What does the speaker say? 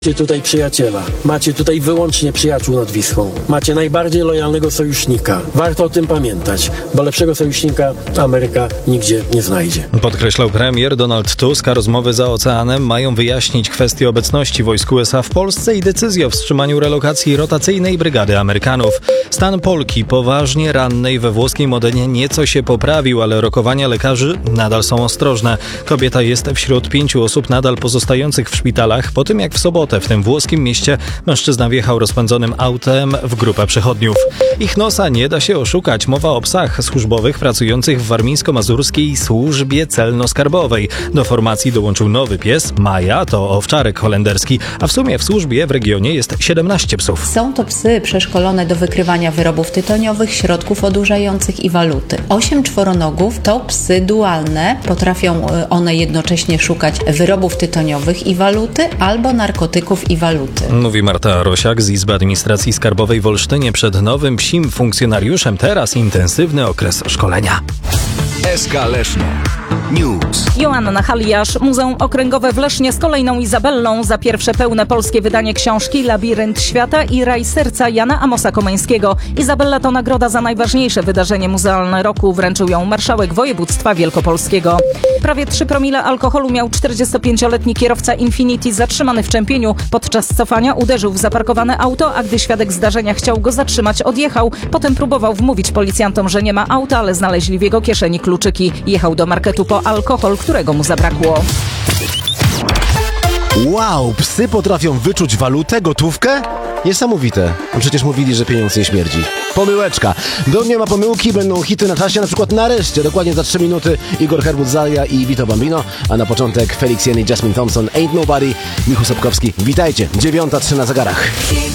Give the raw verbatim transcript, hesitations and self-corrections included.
Macie tutaj przyjaciela, macie tutaj wyłącznie przyjaciół nad Wisłą, macie najbardziej lojalnego sojusznika. Warto o tym pamiętać, bo lepszego sojusznika Ameryka nigdzie nie znajdzie. Podkreślał premier Donald Tusk, a rozmowy za oceanem mają wyjaśnić kwestię obecności wojsk U S A w Polsce i decyzję o wstrzymaniu relokacji rotacyjnej brygady Amerykanów. Stan Polki, poważnie rannej we włoskiej Modenie, nieco się poprawił, ale rokowania lekarzy nadal są ostrożne. Kobieta jest wśród pięciu osób nadal pozostających w szpitalach po tym, jak w sobotę w tym włoskim mieście mężczyzna wjechał rozpędzonym autem w grupę przechodniów. Ich nosa nie da się oszukać. Mowa o psach służbowych pracujących w warmińsko-mazurskiej służbie celno-skarbowej. Do formacji dołączył nowy pies, Maja, to owczarek holenderski, a w sumie w służbie w regionie jest siedemnaście psów. Są to psy przeszkolone do wykrywania wyrobów tytoniowych, środków odurzających i waluty. Osiem czworonogów to psy dualne. Potrafią one jednocześnie szukać wyrobów tytoniowych i waluty albo narkotyków i waluty. Mówi Marta Rosiak z Izby Administracji Skarbowej w Olsztynie. Przed nowym psim funkcjonariuszem teraz intensywny okres szkolenia. S K Leszno News. Joanna Haliasz, Muzeum Okręgowe w Lesznie z kolejną Izabellą za pierwsze pełne polskie wydanie książki Labirynt Świata i Raj Serca Jana Amosa Komeńskiego. Izabella to nagroda za najważniejsze wydarzenie muzealne roku. Wręczył ją marszałek województwa wielkopolskiego. Prawie trzy promile alkoholu miał czterdziestopięcioletni kierowca Infiniti zatrzymany w Czempieniu. Podczas cofania uderzył w zaparkowane auto, a gdy świadek zdarzenia chciał go zatrzymać, odjechał. Potem próbował wmówić policjantom, że nie ma auta, ale znaleźli w jego kieszeni kluczyki. Jechał do marketu po alkohol, którego mu zabrakło. Wow, psy potrafią wyczuć walutę, gotówkę? Niesamowite. A przecież mówili, że pieniądz nie śmierdzi. Pomyłeczka. Do nie ma pomyłki, będą hity na czasie, na przykład nareszcie, dokładnie za trzy minuty Igor Herbut-Zalia i Vito Bambino, a na początek Felix Jen i Jasmine Thompson, Ain't Nobody, Michu Sobkowski. Witajcie, dziewiąta trzy na zegarach.